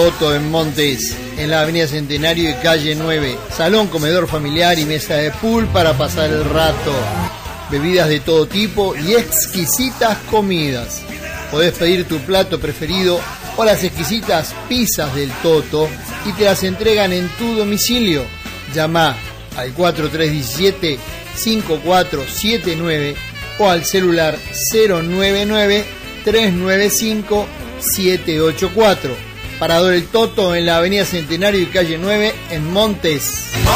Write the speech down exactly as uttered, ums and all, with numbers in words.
Toto en Montes, en la avenida Centenario y calle nueve. Salón, comedor familiar y mesa de pool para pasar el rato. Bebidas de todo tipo y exquisitas comidas. Podés pedir tu plato preferido o las exquisitas pizzas del Toto y te las entregan en tu domicilio. Llama al cuatro tres uno siete, cinco cuatro siete nueve o al celular cero nueve nueve, tres nueve cinco, siete ocho cuatro. Parador El Toto en la avenida Centenario y calle nueve en Montes.